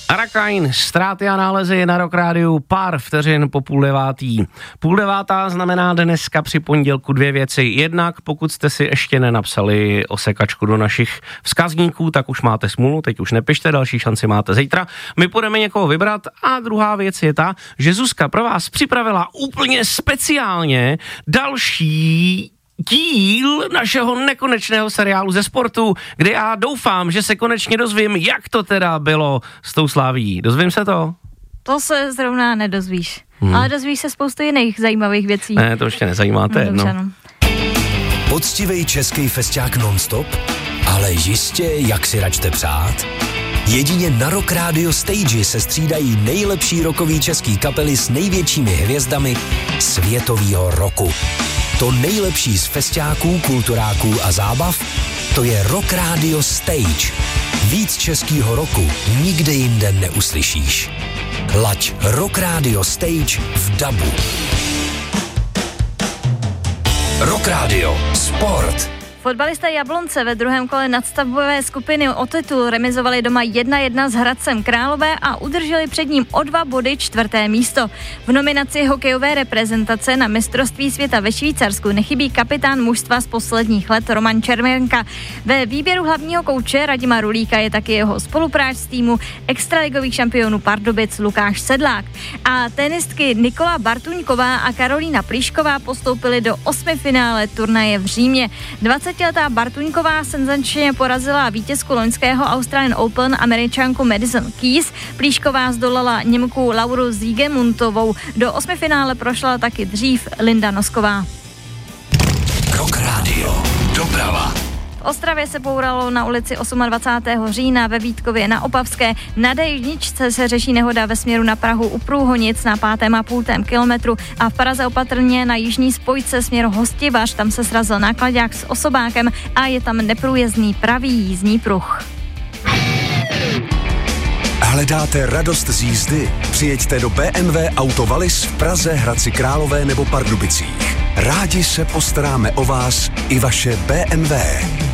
Arakain, ztráty a nálezy na Rock Rádiu pár vteřin po 8:30. 8:30 znamená dneska při pondělku 2 věci. Jednak, pokud jste si ještě nenapsali osekačku do našich vzkazníků, tak už máte smůlu, teď už nepište, další šanci máte zítra. My půjdeme někoho vybrat a druhá věc je ta, že Zuzka pro vás připravila úplně speciálně další díl našeho nekonečného seriálu ze sportu, kde já doufám, že se konečně dozvím, jak to teda bylo s tou Slavií. Dozvím se to? To se zrovna nedozvíš. Ale dozvíš se spoustu jiných zajímavých věcí. Ne, to ještě nezajímáte, no. Poctivej český festiák non-stop, ale jistě, jak si račte přát. Jedině na Rock Radio Stage se střídají nejlepší rockový český kapely s největšími hvězdami světovýho roku. To nejlepší z festiáků, kulturáků a zábav, to je Rock Radio Stage. Víc českýho roku nikde jinde neuslyšíš. Laď Rock Radio Stage v dabu. Rock Radio Sport. Fotbalisté Jablonce ve druhém kole nadstavbové skupiny o titul remizovali doma 1-1 s Hradcem Králové a udrželi před ním o 2 body 4. místo. V nominaci hokejové reprezentace na mistrovství světa ve Švýcarsku nechybí kapitán mužstva z posledních let Roman Červenka. Ve výběru hlavního kouče Radima Rulíka je taky jeho spolupráč z týmu extraligových šampionů Pardubic Lukáš Sedlák. A tenistky Nikola Bartuňková a Karolína Plíšková postoupily do 8. finále turnaje v Římě. 20letá Bartuňková senzačně porazila vítězku loňského Australian Open Američanku Madison Keys. Plíšková zdolala Němku Lauru Siegemuntovou. Do 8. finále prošla taky dřív Linda Nosková. Rock Radio. Doprava. V Ostravě se bouralo na ulici 28. října, ve Vítkově na Opavské. Na D1 se řeší nehoda ve směru na Prahu u Průhonic na 5,5 kilometru a v Praze opatrně na jižní spojce směr Hostivař, tam se srazil náklaďák s osobákem a je tam neprůjezdný pravý jízdní pruh. Hledáte radost z jízdy? Přijeďte do BMW Auto Wallis v Praze, Hradci Králové nebo Pardubicích. Rádi se postaráme o vás i vaše BMW.